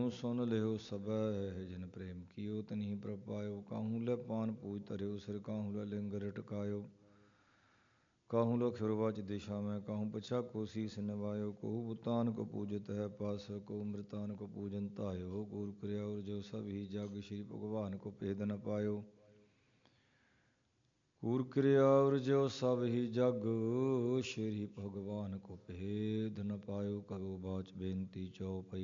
सुन लियो सबै, जिन प्रेम कियो तनिहि प्रभ पायो। काहूँ लै पान पूज धरियो सिर, काहूँ लै लिंग रटकायो। काहूँ लो खिरवाच दिशा में, काहूँ पछा को शीस नवायो। कहू बुतान को पूजत है पास, को मृतान को पूजन तायो। कूर क्रिया और जो सब ही जग, श्री भगवान को भेद न पायो। कूर क्रिया और जो सब ही जग, श्री भगवान को भेद न पायो। कहो बाच बेनती चौपई